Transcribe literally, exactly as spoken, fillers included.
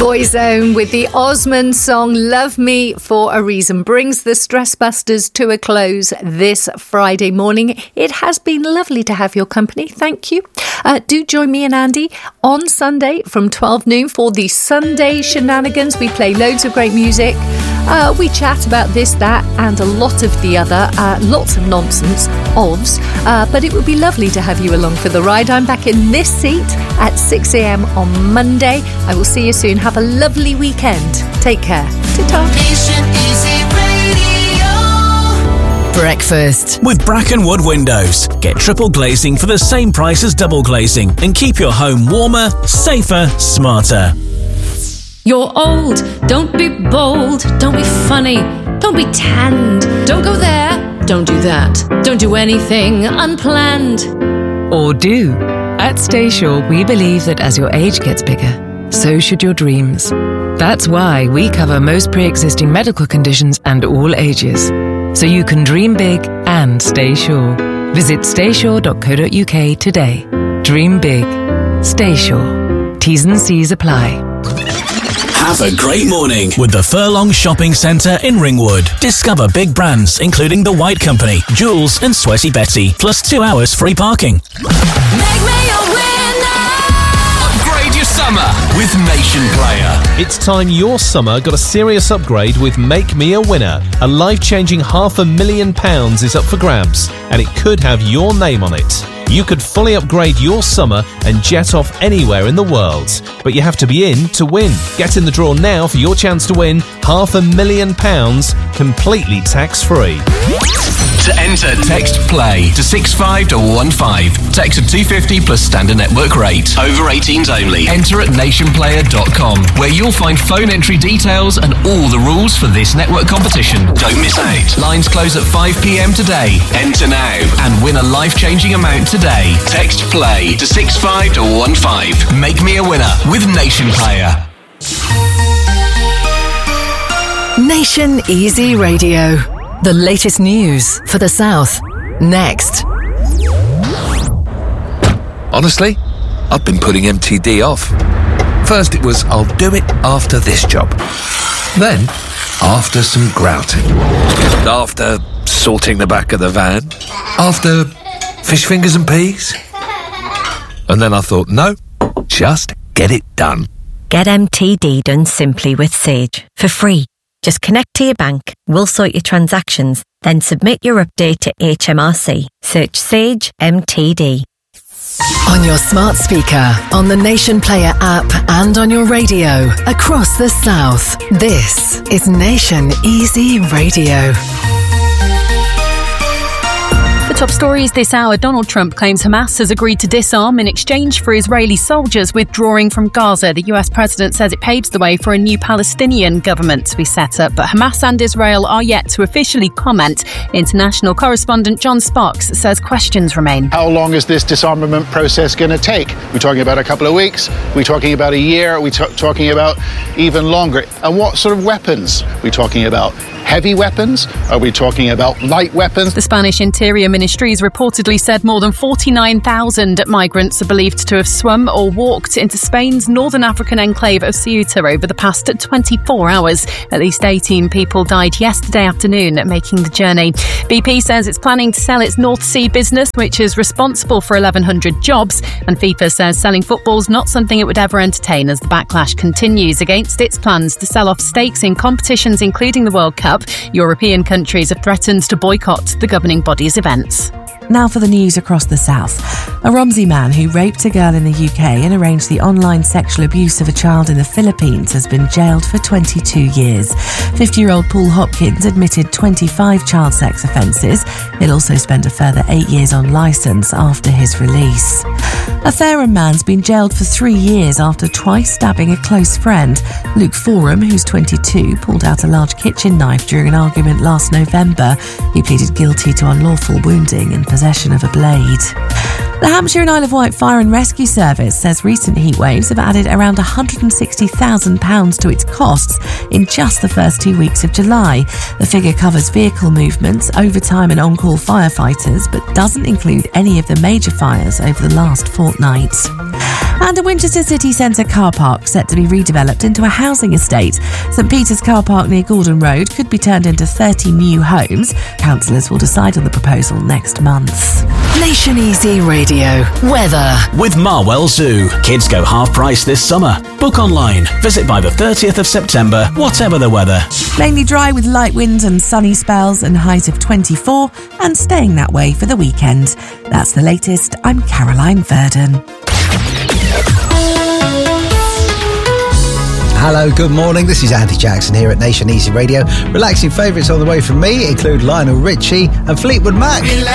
Boyzone with the Osmond song Love Me For A Reason brings the Stress Busters to a close this Friday morning. It has been lovely to have your company. Thank you. Uh, do join me and Andy on Sunday from twelve noon for the Sunday Shenanigans. We play loads of great music. Uh, we chat about this, that and a lot of the other. Uh, lots of nonsense, ofs. Uh, but it would be lovely to have you along for the ride. I'm back in this seat at six a.m. on Monday. I will see you soon. Have a lovely weekend. Take care. Ta-ta. Nation Easy Radio. Breakfast with Brackenwood Windows. Get triple glazing for the same price as double glazing and keep your home warmer, safer, smarter. You're old, don't be bold, don't be funny, don't be tanned, don't go there, don't do that, don't do anything unplanned. Or do. At Staysure, we believe that as your age gets bigger, so should your dreams. That's why we cover most pre-existing medical conditions and all ages, so you can dream big and stay sure. Visit staysure dot co dot uk today. Dream big. Staysure. T's and C's apply. Have a great morning with the Furlong Shopping Centre in Ringwood. Discover big brands including The White Company, Jules and Sweaty Betty, plus two hours free parking. Make me a winner. Upgrade your summer with Nation Player. It's time your summer got a serious upgrade with Make Me a Winner. A life-changing half a million pounds is up for grabs, and it could have your name on it. You could fully upgrade your summer and jet off anywhere in the world. But you have to be in to win. Get in the draw now for your chance to win half a million pounds completely tax-free. To enter, text PLAY to six five one five. Text at two fifty plus standard network rate. Over eighteens only. Enter at nation player dot com, where you'll find phone entry details and all the rules for this network competition. Don't miss out. Lines close at five p.m. today. Enter now and win a life-changing amount today. Text PLAY to six five one five. Make me a winner with Nation Player. Nation Easy Radio. The latest news for the South. Next. Honestly, I've been putting M T D off. First it was, I'll do it after this job. Then, after some grouting. After sorting the back of the van. After fish fingers and peas. And then I thought, no, just get it done. Get M T D done simply with Sage for free. Just connect to your bank, we'll sort your transactions, then submit your update to H M R C. Search Sage M T D. On your smart speaker, on the Nation Player app and on your radio across the South. This is Nation Easy Radio. The top stories this hour. Donald Trump claims Hamas has agreed to disarm in exchange for Israeli soldiers withdrawing from Gaza. The U S president says it paves the way for a new Palestinian government to be set up, but Hamas and Israel are yet to officially comment. International correspondent John Sparks says questions remain. How long is this disarmament process going to take? We're talking about a couple of weeks? We're talking about a year? Are we t- talking about even longer? And what sort of weapons are we talking about? Heavy weapons? Are we talking about light weapons? The Spanish Interior Ministry has reportedly said more than forty-nine thousand migrants are believed to have swum or walked into Spain's northern African enclave of Ceuta over the past twenty-four hours. At least eighteen people died yesterday afternoon making the journey. B P says it's planning to sell its North Sea business, which is responsible for eleven hundred jobs, and FIFA says selling football's not something it would ever entertain as the backlash continues against its plans to sell off stakes in competitions including the World Cup. European countries have threatened to boycott the governing body's events. Now for the news across the South. A Romsey man who raped a girl in the U K and arranged the online sexual abuse of a child in the Philippines has been jailed for twenty-two years. fifty-year-old Paul Hopkins admitted twenty-five child sex offences. He'll also spend a further eight years on licence after his release. A Fareham man's been jailed for three years after twice stabbing a close friend. Luke Forum, who's twenty-two, pulled out a large kitchen knife during an argument last November. He pleaded guilty to unlawful wounding and possession of a blade. The Hampshire and Isle of Wight Fire and Rescue Service says recent heatwaves have added around one hundred sixty thousand pounds to its costs in just the first two weeks of July. The figure covers vehicle movements, overtime and on-call firefighters, but doesn't include any of the major fires over the last fortnight. And a Winchester city centre car park set to be redeveloped into a housing estate. St Peter's car park near Gordon Road could be turned into thirty new homes. Councillors will decide on the proposal next month. Nation Easy Radio. Weather. With Marwell Zoo. Kids go half price this summer. Book online. Visit by the thirtieth of September, whatever the weather. Mainly dry with light winds and sunny spells and highs of twenty-four, and staying that way for the weekend. That's the latest. I'm Caroline Verdon. Hello, good morning. This is Andy Jackson here at Nation Easy Radio. Relaxing favourites on the way from me include Lionel Richie and Fleetwood Mac.